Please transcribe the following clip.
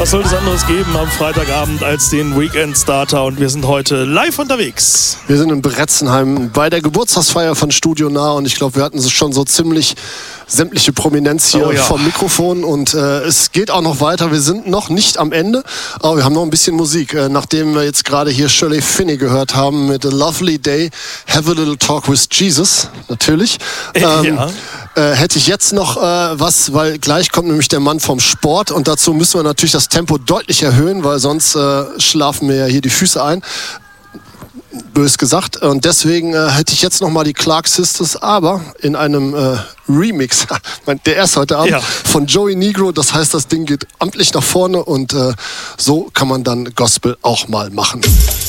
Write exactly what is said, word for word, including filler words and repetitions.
Was soll es anderes geben am Freitagabend als den Weekend Starter? Und wir sind heute live unterwegs. Wir sind in Bretzenheim bei der Geburtstagsfeier von Studio Nah und ich glaube, wir hatten schon so ziemlich sämtliche Prominenz hier oh ja. vom Mikrofon und äh, es geht auch noch weiter. Wir sind noch nicht am Ende, aber wir haben noch ein bisschen Musik. Äh, nachdem wir jetzt gerade hier Shirley Finney gehört haben mit A Lovely Day, Have a Little Talk with Jesus, natürlich. Ähm, ja. äh, hätte ich jetzt noch äh, was, weil gleich kommt nämlich der Mann vom Sport und dazu müssen wir natürlich das Tempo deutlich erhöhen, weil sonst äh, schlafen mir ja hier die Füße ein. Bös gesagt. Und deswegen äh, hätte ich jetzt nochmal die Clark Sisters, aber in einem äh, Remix, der erst heute Abend, ja. von Joey Negro. Das heißt, das Ding geht amtlich nach vorne und äh, so kann man dann Gospel auch mal machen.